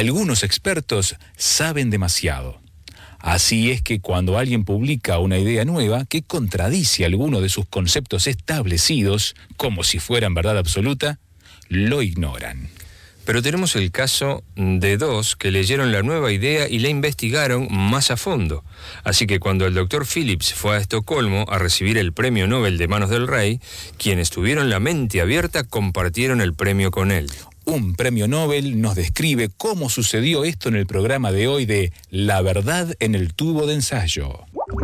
Algunos expertos saben demasiado. Así es que cuando alguien publica una idea nueva que contradice alguno de sus conceptos establecidos, como si fueran verdad absoluta, lo ignoran. Pero tenemos el caso de dos que leyeron la nueva idea y la investigaron más a fondo. Así que cuando el Dr. Phillips fue a Estocolmo a recibir el premio Nobel de manos del rey, quienes tuvieron la mente abierta compartieron el premio con él. Un premio Nobel nos describe cómo sucedió esto en el programa de hoy de La verdad en el tubo de ensayo.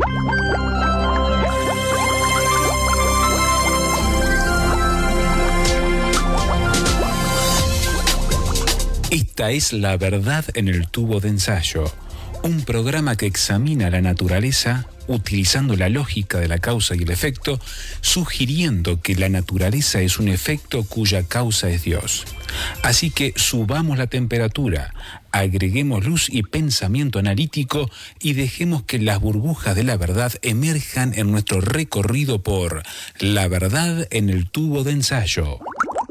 Esta es La verdad en el tubo de ensayo, un programa que examina la naturaleza utilizando la lógica de la causa y el efecto, sugiriendo que la naturaleza es un efecto cuya causa es Dios. Así que subamos la temperatura, agreguemos luz y pensamiento analítico y dejemos que las burbujas de la verdad emerjan en nuestro recorrido por La verdad en el tubo de ensayo.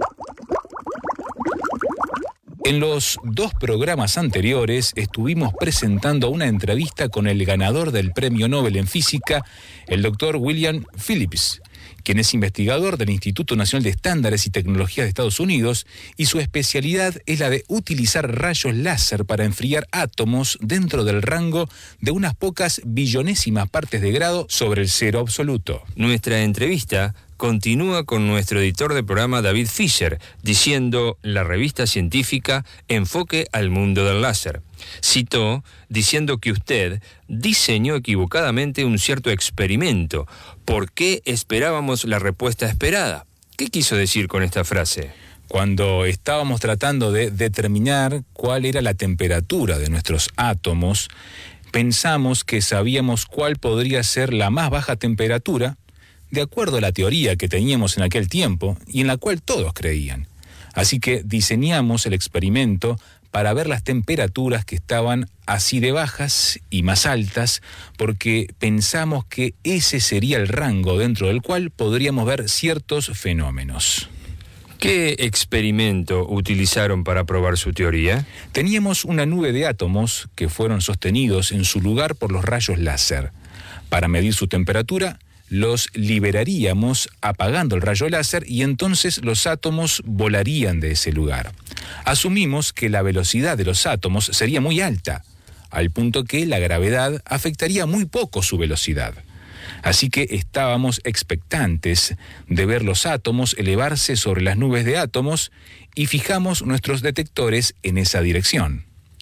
En los 2 programas anteriores estuvimos presentando una entrevista con el ganador del Premio Nobel en Física, el Dr. William Phillips, quien es investigador del Instituto Nacional de Estándares y Tecnologías de Estados Unidos, y su especialidad es la de utilizar rayos láser para enfriar átomos dentro del rango de unas pocas billonésimas partes de grado sobre el cero absoluto. Nuestra entrevista continúa con nuestro editor de programa David Fisher, diciendo la revista científica Enfoque al mundo del láser. Citó diciendo que usted diseñó equivocadamente un cierto experimento. ¿Por qué esperábamos la respuesta esperada? ¿Qué quiso decir con esta frase? Cuando estábamos tratando de determinar cuál era la temperatura de nuestros átomos, pensamos que sabíamos cuál podría ser la más baja temperatura, de acuerdo a la teoría que teníamos en aquel tiempo y en la cual todos creían. Así que diseñamos el experimento para ver las temperaturas que estaban así de bajas y más altas, porque pensamos que ese sería el rango dentro del cual podríamos ver ciertos fenómenos. ¿Qué experimento utilizaron para probar su teoría? Teníamos una nube de átomos que fueron sostenidos en su lugar por los rayos láser. Para medir su temperatura, los liberaríamos apagando el rayo láser y entonces los átomos volarían de ese lugar. Asumimos que la velocidad de los átomos sería muy alta, al punto que la gravedad afectaría muy poco su velocidad. Así que estábamos expectantes de ver los átomos elevarse sobre las nubes de átomos y fijamos nuestros detectores en esa dirección.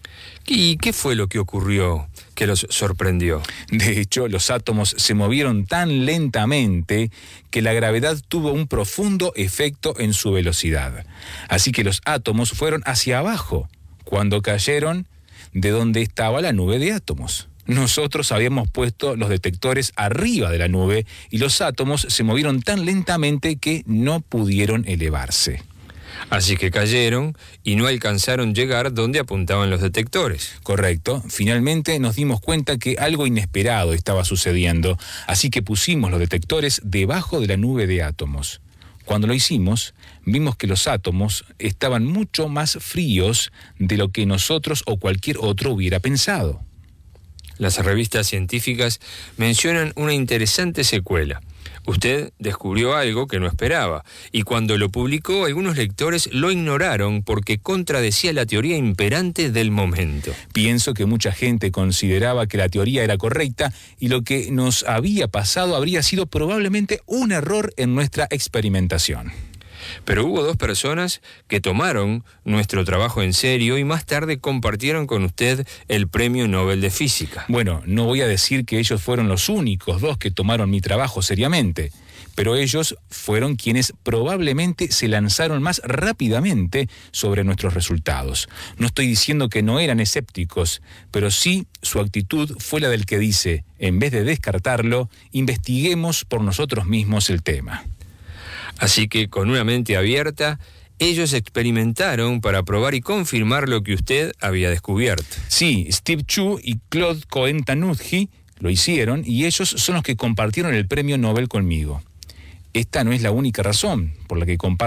¿Y qué fue lo que ocurrió que los sorprendió? De hecho, los átomos se movieron tan lentamente que la gravedad tuvo un profundo efecto en su velocidad. Así que los átomos fueron hacia abajo cuando cayeron de donde estaba la nube de átomos. Nosotros habíamos puesto los detectores arriba de la nube y los átomos se movieron tan lentamente que no pudieron elevarse. Así que cayeron y no alcanzaron llegar donde apuntaban los detectores. Correcto. Finalmente nos dimos cuenta que algo inesperado estaba sucediendo, así que pusimos los detectores debajo de la nube de átomos. Cuando lo hicimos, vimos que los átomos estaban mucho más fríos de lo que nosotros o cualquier otro hubiera pensado. Las revistas científicas mencionan una interesante secuela. Usted descubrió algo que no esperaba, y cuando lo publicó, algunos lectores lo ignoraron porque contradecía la teoría imperante del momento. Pienso que mucha gente consideraba que la teoría era correcta y lo que nos había pasado habría sido probablemente un error en nuestra experimentación. Pero hubo 2 personas que tomaron nuestro trabajo en serio y más tarde compartieron con usted el Premio Nobel de Física. Bueno, no voy a decir que ellos fueron los únicos 2 que tomaron mi trabajo seriamente, pero ellos fueron quienes probablemente se lanzaron más rápidamente sobre nuestros resultados. No estoy diciendo que no eran escépticos, pero sí su actitud fue la del que dice, en vez de descartarlo, investiguemos por nosotros mismos el tema. Así que con una mente abierta, ellos experimentaron para probar y confirmar lo que usted había descubierto. Sí, Steve Chu y Claude Cohen-Tanuzzi lo hicieron y ellos son los que compartieron el premio Nobel conmigo. Esta no es la única razón por la que comparto